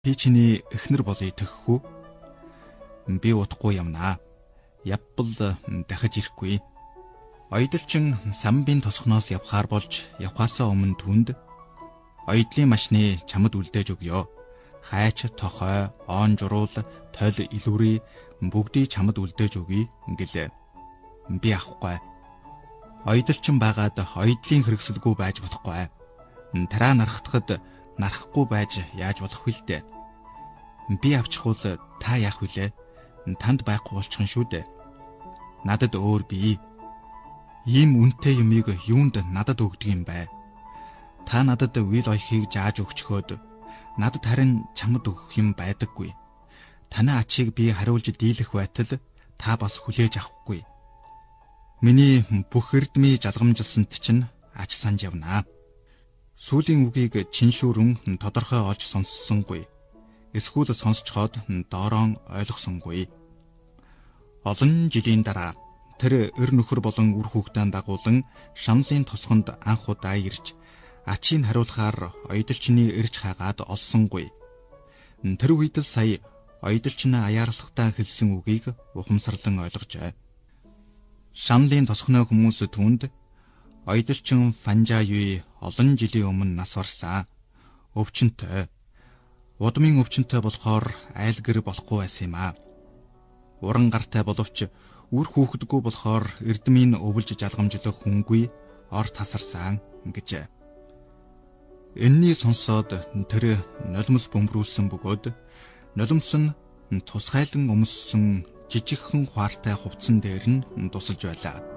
Би чиний эхнэр болъё төхөхгүй. Би удахгүй юмнаа. Явбал дахиж ирэхгүй. Оёдолчин самбын тосгоноос явхаар болж явхаасаа өмнө түнд оёдлын машины чамд үлдээж өгье. Хайч, тохой, оон журуул, тойл, илүүрий бүгдийг чамд үлдээж өгье гэлээ. Би авахгүй. Оёдолчин байгаад оёдлын хэрэгсэлгүй байж болохгүй. Тараа нархтахад нарахгүй байж яаж болох вэ дээ? Би авчихвал та яах вүлээ? Танд байхгүй болчихно шүү дээ. Надад өөр бий. Ийм үнэтэй юмыг юунд надад өгдөг юм бэ? Та надад үйл оёхийг зааж өгчхөөд надад харин чамд өгөх юм байдаггүй. Танай ачийг би хариулж дийлэх байтал та бас хүлээж авахгүй. Миний бүх эрдмий жалгамжилсант чинь ач санж явнаа. Сүүлийн үгийг чиншүүрэн тодорхой олж сонссонгүй. Эсвэл сонсцоход доороон ойлгосонгүй. Олон жилийн дараа тэр эр нөхөр болон үр хүүхдийн дагуулan шанлын тосгонд анх удаа ирж ачийг хариулахаар оёдолчны ирж хагаад олсонгүй. Тэр үед л сая оёдолчин аяарлахтаа хэлсэн үгийг ухамсарлан ойлгожээ. Шанлын тосгоны хүмүүс түнд оёдолчин Фанжаюй олон жилийн өмнө нас барсан. Өвчнөд. Удмын өвчнөд болохоор айлгэр болохгүй байсан юм аа. Уран гартай боловч үр хүүхэдгүй болохоор эрдмийн өвлж жалгамжлах хүнгүй ор тасарсан гэж. Энэний сонсоод тэр нулимс бөмбөрүүлсэн бөгөөд нулимс нь тусгайлан өмссөн жижигхэн хуартай хувцсан дээр нь тусалж байлаа.